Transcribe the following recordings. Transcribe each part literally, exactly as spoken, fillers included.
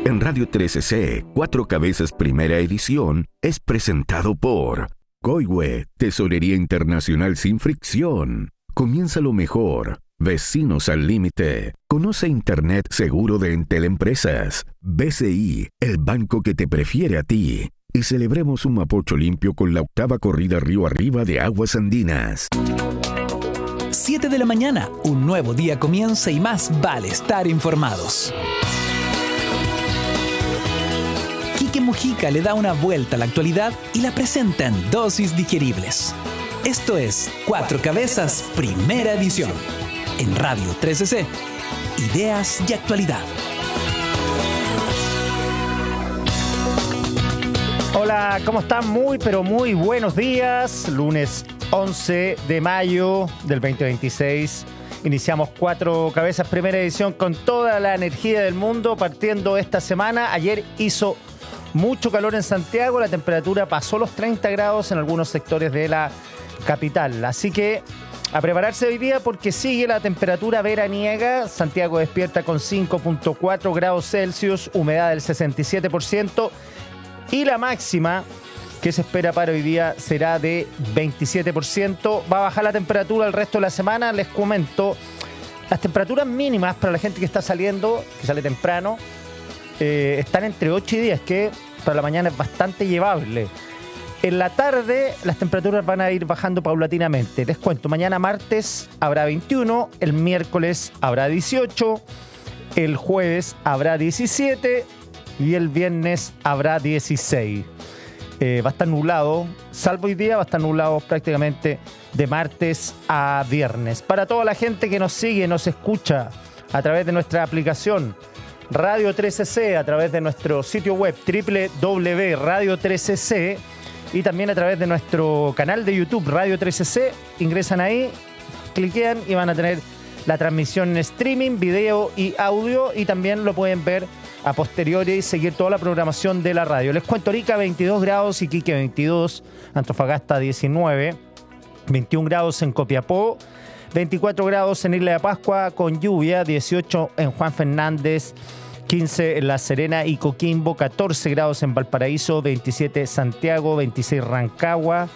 En Radio trece C, Cuatro Cabezas Primera Edición es presentado por Coihue, Tesorería Internacional sin fricción. Comienza lo mejor. Vecinos al límite. Conoce Internet seguro de Entel Empresas. B C I, el banco que te prefiere a ti. Y celebremos un Mapocho limpio con la octava corrida río arriba de Aguas Andinas. siete de la mañana, un nuevo día comienza y más vale estar informados. Quique Mujica le da una vuelta a la actualidad y la presenta en dosis digeribles. Esto es Cuatro Cabezas, Primera Edición. En Radio trece C, ideas y actualidad. Hola, ¿cómo están? Muy, pero muy buenos días. Lunes once de mayo del veinte veintiséis. Iniciamos Cuatro Cabezas, Primera Edición, con toda la energía del mundo, partiendo esta semana. Ayer hizo mucho calor en Santiago, la temperatura pasó los treinta grados en algunos sectores de la capital. Así que a prepararse hoy día porque sigue la temperatura veraniega. Santiago despierta con cinco punto cuatro grados Celsius, humedad del sesenta y siete por ciento y la máxima que se espera para hoy día será de veintisiete por ciento. Va a bajar la temperatura el resto de la semana. Les comento, las temperaturas mínimas para la gente que está saliendo, que sale temprano, eh, están entre ocho y diez, que para la mañana es bastante llevable. En la tarde las temperaturas van a ir bajando paulatinamente. Les cuento, mañana martes habrá veintiuno, el miércoles habrá dieciocho, el jueves habrá diecisiete y el viernes habrá dieciséis. Eh, va a estar nublado, salvo hoy día, va a estar nublado prácticamente de martes a viernes. Para toda la gente que nos sigue, nos escucha a través de nuestra aplicación Radio trece C, a través de nuestro sitio web doble u doble u doble u punto radio trece c y también a través de nuestro canal de YouTube Radio trece C, ingresan ahí, cliquean y van a tener la transmisión en streaming, video y audio, y también lo pueden ver a posteriori y seguir toda la programación de la radio. Les cuento, Arica veintidós grados, Iquique veintidós, Antofagasta diecinueve, veintiún grados en Copiapó, veinticuatro grados en Isla de Pascua con lluvia, dieciocho en Juan Fernández, quince en La Serena y Coquimbo, catorce grados en Valparaíso, veintisiete Santiago, veintiséis Rancagua,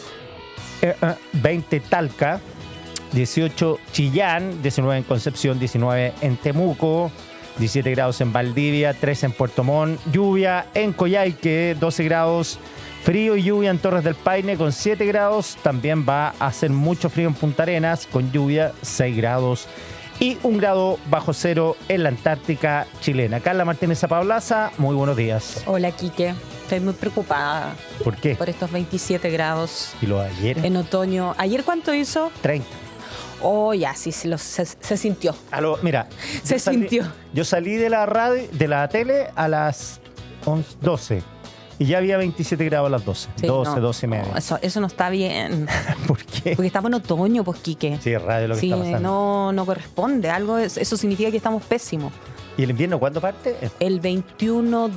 eh, eh, veinte Talca, dieciocho Chillán, diecinueve en Concepción, diecinueve en Temuco, diecisiete grados en Valdivia, trece en Puerto Montt, lluvia en Coyhaique, doce grados, frío y lluvia en Torres del Paine con siete grados, también va a hacer mucho frío en Punta Arenas con lluvia, seis grados, y un grado bajo cero en la Antártica chilena. Carla Martínez Zapablaza, muy buenos días. Hola, Quique. Estoy muy preocupada. ¿Por qué? Por estos veintisiete grados. ¿Y lo de ayer? En otoño. ¿Ayer cuánto hizo? treinta. Oh, ya, sí, sí lo, se, se sintió. Aló, mira. Se yo salí, sintió. Yo salí de la radio, de la tele a las once, doce. Y ya había veintisiete grados a las doce. Sí, doce, no, doce y media. No, eso, eso no está bien. ¿Por qué? Porque estamos en otoño, pues, Quique. Sí, es radio lo que sí, está pasando. no, no corresponde. Algo es, eso significa que estamos pésimos. ¿Y el invierno cuándo parte? El veintiuno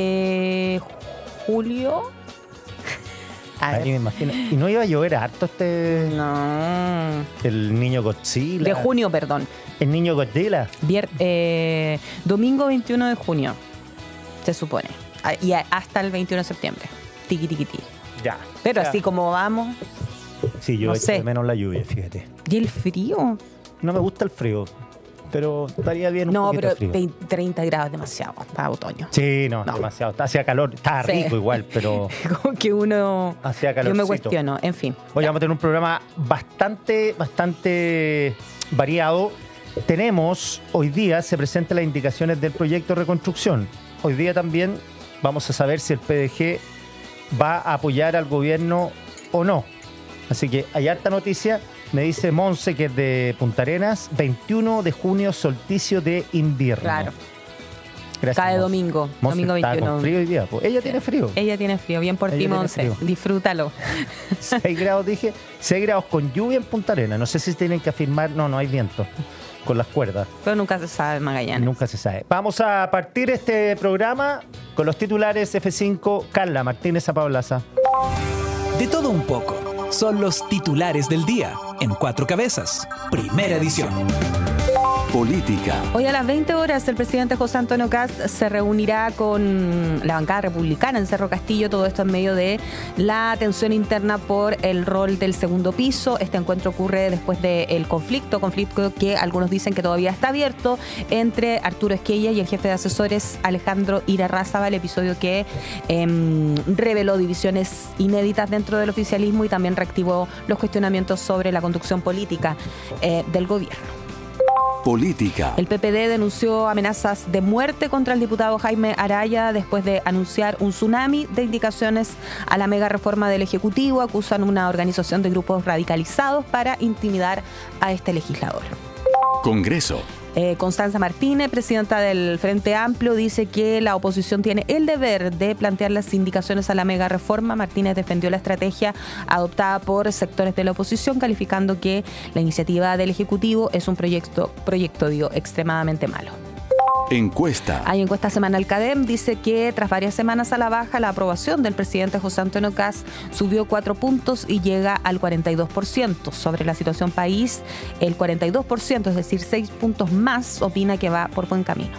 de julio. A Ahí ver. me imagino. ¿Y no iba a llover harto este... No. el niño Godzilla? De junio, perdón. ¿El niño Godzilla? Vier, eh, domingo veintiuno de junio, se supone. Ah, y a- hasta el veintiuno de septiembre. Tiki, tiki, tiki. Ya. Pero Ya. así como vamos. Sí, yo no echo sé. de menos la lluvia, fíjate. ¿Y el frío? No me gusta el frío, pero estaría bien un No, poquito pero de frío. veinte, treinta grados es demasiado para otoño. Sí, no, No. demasiado. Hacía calor, estaba Sí. rico igual, pero Como que uno... hacía Yo calorcito. me cuestiono, en fin. Hoy vamos a tener un programa bastante, bastante variado. Tenemos, hoy día se presentan las indicaciones del proyecto de reconstrucción. Hoy día también vamos a saber si el P D G va a apoyar al gobierno o no. Así que hay harta noticia. Me dice Monse, que es de Punta Arenas, veintiuno de junio, solsticio de invierno. Claro. Gracias, Cae Monse. domingo, Monse domingo está veintiuno. con frío hoy día. Pues ella tiene frío. Ella tiene frío, bien por Ella ti, tiene Monse. frío. Disfrútalo. seis grados, dije. seis grados con lluvia en Punta Arenas. No sé si tienen que afirmar. No, no hay viento. Con las cuerdas. Pero nunca se sabe, Magallanes. Nunca se sabe. Vamos a partir este programa con los titulares F cinco. Carla Martínez Zapablaza. De todo un poco. Son los titulares del día en Cuatro Cabezas, Primera Edición. Política. Hoy a las veinte horas el presidente José Antonio Kast se reunirá con la bancada republicana en Cerro Castillo, todo esto en medio de la tensión interna por el rol del segundo piso. Este encuentro ocurre después del conflicto, conflicto que algunos dicen que todavía está abierto entre Arturo Esquella y el jefe de asesores Alejandro Irarrázaval, el episodio que eh, reveló divisiones inéditas dentro del oficialismo y también reactivó los cuestionamientos sobre la conducción política eh, del gobierno. Política. El P P D denunció amenazas de muerte contra el diputado Jaime Araya después de anunciar un tsunami de indicaciones a la mega reforma del Ejecutivo. Acusan una organización de grupos radicalizados para intimidar a este legislador. Congreso. Eh, Constanza Martínez, presidenta del Frente Amplio, dice que la oposición tiene el deber de plantear las indicaciones a la mega reforma. Martínez defendió la estrategia adoptada por sectores de la oposición, calificando que la iniciativa del Ejecutivo es un proyecto, proyecto digo, extremadamente malo. Encuesta. Hay encuesta semanal CADEM, dice que tras varias semanas a la baja, la aprobación del presidente José Antonio Kast subió cuatro puntos y llega al cuarenta y dos por ciento. Sobre la situación país, el cuarenta y dos por ciento, es decir, seis puntos más, opina que va por buen camino.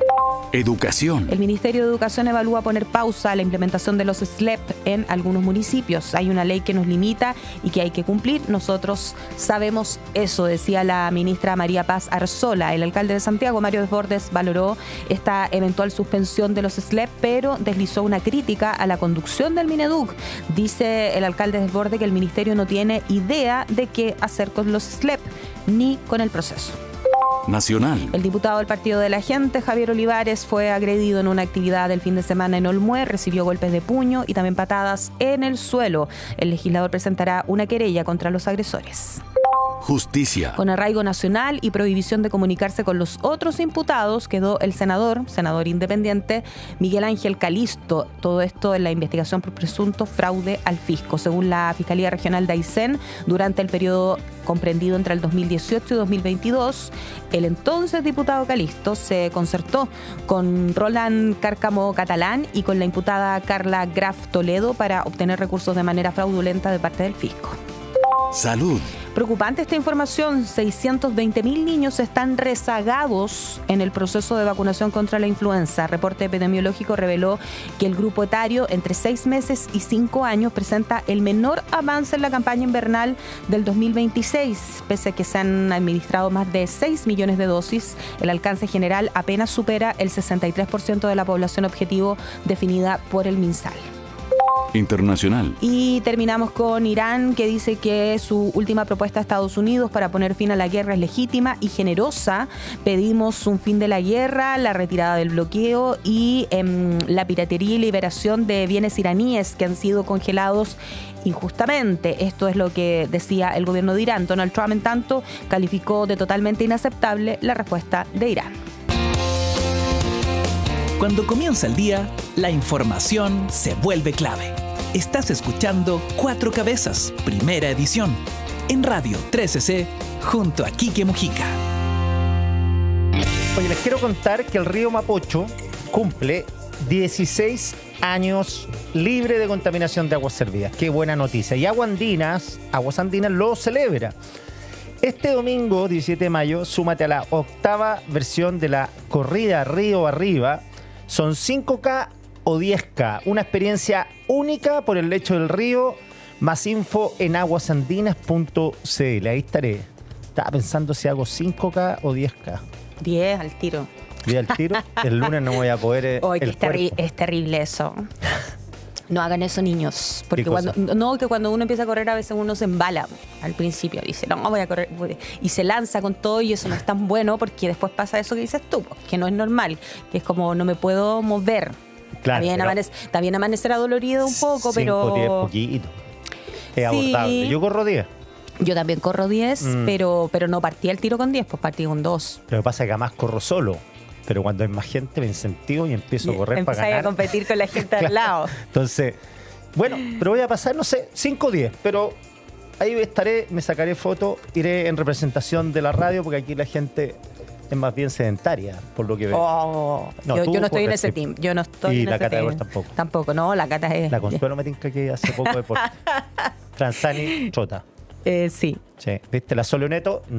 Educación. El Ministerio de Educación evalúa poner pausa a la implementación de los S L E P en algunos municipios. Hay una ley que nos limita y que hay que cumplir. Nosotros sabemos eso, decía la ministra María Paz Arzola. El alcalde de Santiago, Mario Desbordes, valoró esta eventual suspensión de los S L E P, pero deslizó una crítica a la conducción del Mineduc. Dice el alcalde Desbordes que el ministerio no tiene idea de qué hacer con los S L E P ni con el proceso. Nacional. El diputado del Partido de la Gente, Javier Olivares, fue agredido en una actividad del fin de semana en Olmué, recibió golpes de puño y también patadas en el suelo. El legislador presentará una querella contra los agresores. Justicia. Con arraigo nacional y prohibición de comunicarse con los otros imputados, quedó el senador, senador independiente, Miguel Ángel Calisto. Todo esto en la investigación por presunto fraude al fisco. Según la Fiscalía Regional de Aysén, durante el periodo comprendido entre el dos mil dieciocho y dos mil veintidós, el entonces diputado Calisto se concertó con Roland Cárcamo Catalán y con la imputada Carla Graf Toledo para obtener recursos de manera fraudulenta de parte del fisco. Salud. Preocupante esta información, seiscientos veinte mil niños están rezagados en el proceso de vacunación contra la influenza. Reporte epidemiológico reveló que el grupo etario entre seis meses y cinco años presenta el menor avance en la campaña invernal del dos mil veintiséis. Pese a que se han administrado más de seis millones de dosis, el alcance general apenas supera el sesenta y tres por ciento de la población objetivo definida por el MinSal. Internacional. Y terminamos con Irán, que dice que su última propuesta a Estados Unidos para poner fin a la guerra es legítima y generosa. Pedimos un fin de la guerra, la retirada del bloqueo y eh, la piratería y liberación de bienes iraníes que han sido congelados injustamente. Esto es lo que decía el gobierno de Irán. Donald Trump, en tanto, calificó de totalmente inaceptable la respuesta de Irán. Cuando comienza el día, la información se vuelve clave. Estás escuchando Cuatro Cabezas, primera edición, en Radio trece C, junto a Quique Mujica. Oye, les quiero contar que el río Mapocho cumple dieciséis años libre de contaminación de aguas servidas. Qué buena noticia. Y Agua Andinas, Aguas Andinas lo celebra. Este domingo, diecisiete de mayo, súmate a la octava versión de la corrida Río Arriba. Son cinco K o diez K. Una experiencia única por el lecho del río. Más info en aguasandinas punto c l. Ahí estaré. Estaba pensando si hago cinco K o diez K. diez al tiro. diez al tiro. El lunes no voy a poder. Eh, Oye, el es, terri- es terrible eso. No hagan eso, niños. Porque ¿Qué cosa? cuando, no, que cuando uno empieza a correr a veces uno se embala al principio. Dice, no, voy a correr. voy- Y se lanza con todo y eso no es tan bueno porque después pasa eso que dices tú, que no es normal. Que es como, no me puedo mover. Claro, está, bien pero- amanec- está bien amanecer adolorido un poco, pero... cinco, diez, poquito. Es Sí. abordable. Yo corro diez. Yo también corro diez, Mm. pero, pero no partí el tiro con diez, pues partí con dos. Lo que pasa es que además corro solo. Pero cuando hay más gente me incentivo y empiezo a correr para Empezáis ganar. a competir con la gente al Claro. lado. Entonces, bueno, pero voy a pasar, no sé, cinco o diez, pero ahí estaré, me sacaré foto, iré en representación de la radio, porque aquí la gente es más bien sedentaria, por lo que veo. Oh, No, yo, tú yo no estoy en corres, ese sí. team. Yo no estoy Y en la ese Cata de team. Huerta tampoco. Tampoco, no, la Cata es. La Consuelo me tinca que hace poco deporte. Transani, chota. Eh, sí. Sí, ¿viste? La Solo Neto